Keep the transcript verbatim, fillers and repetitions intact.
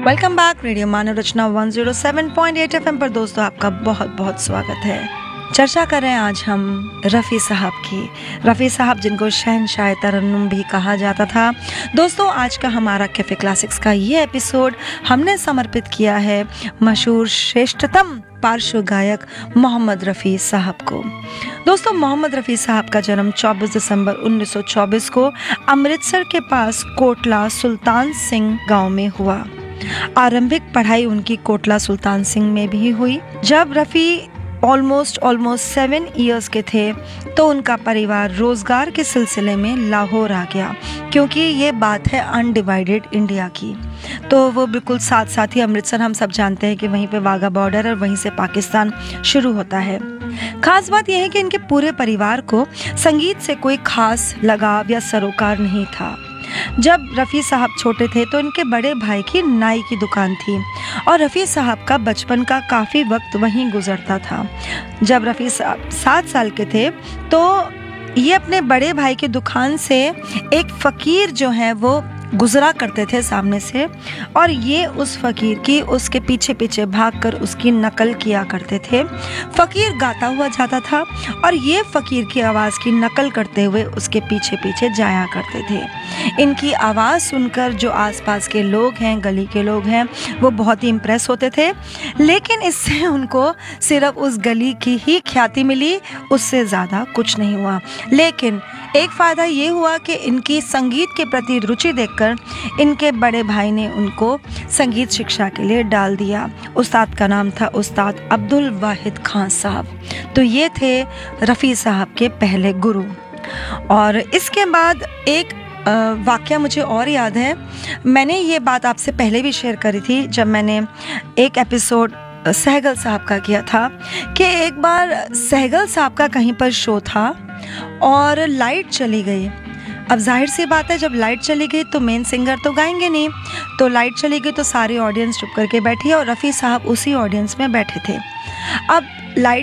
Welcome back radio मानव रचना एक सौ सात पॉइंट आठ एफएम पर दोस्तों आपका बहुत बहुत स्वागत है। चर्चा कर रहे हैं आज हम रफ़ी साहब की। रफ़ी साहब जिनको शहंशाह तरन्नुम भी कहा जाता था। दोस्तों आज का हमारा कैफ़े क्लासिक्स का ये एपिसोड हमने समर्पित किया है मशहूर श्रेष्ठतम पार्श्व गायक मोहम्मद रफ़ी साहब को। दोस्तों मोहम्मद रफ़ी साहब का जन्म चौबीस दिसंबर उन्नीस सौ चौबीस को अमृतसर के पास कोटला सुल्तान सिंह गांव में हुआ। आरंभिक पढ़ाई उनकी कोटला सुल्तान सिंह में भी हुई। जब Rafi almost almost seven years के थे तो उनका परिवार रोज़गार के सिलसिले में लाहौर आ गया, क्योंकि ये बात है अनडिवाइडेड इंडिया की। तो वो बिल्कुल साथ साथ ही अमृतसर हम सब जानते हैं कि वहीं पे वाघा बॉर्डर और वहीं से पाकिस्तान शुरू होता है। खास बात यह है कि इनके पूरे परिवार को संगीत से कोई खास लगाव या सरोकार नहीं था। जब रफ़ी साहब छोटे थे तो इनके बड़े भाई की नाई की दुकान थी और रफ़ी साहब का बचपन का काफ़ी वक्त वहीं गुजरता था। जब रफ़ी साहब सात साल के थे तो ये अपने बड़े भाई की दुकान से एक फ़कीर जो है वो गुजरा करते थे सामने से, और ये उस फ़कीर की उसके पीछे पीछे भागकर उसकी नकल किया करते थे। फ़कीर गाता हुआ जाता था और ये फ़कीर की आवाज़ की नकल करते हुए उसके पीछे पीछे जाया करते थे। इनकी आवाज़ सुनकर जो आसपास के लोग हैं, गली के लोग हैं, वो बहुत ही इम्प्रेस होते थे। लेकिन इससे उनको सिर्फ उस गली की ही ख्याति मिली, उससे ज़्यादा कुछ नहीं हुआ। लेकिन एक फ़ायदा ये हुआ कि इनकी संगीत के प्रति रुचि देखकर इनके बड़े भाई ने उनको संगीत शिक्षा के लिए डाल दिया। उस्ताद का नाम था उस्ताद अब्दुल वाहिद खान साहब। तो ये थे रफ़ी साहब के पहले गुरु। और इसके बाद एक वाक़या मुझे और याद है। मैंने ये बात आपसे पहले भी शेयर करी थी जब मैंने एक एपिसोड सहगल साहब का किया था, कि एक बार सहगल साहब का कहीं पर शो था और लाइट चली गई। अब जाहिर सी बात है, जब लाइट चली गई तो मेन सिंगर तो गाएंगे नहीं, तो लाइट चली गई तो सारी ऑडियंस चुप करके बैठी और रफ़ी साहब उसी ऑडियंस में बैठे थे। अब लाइट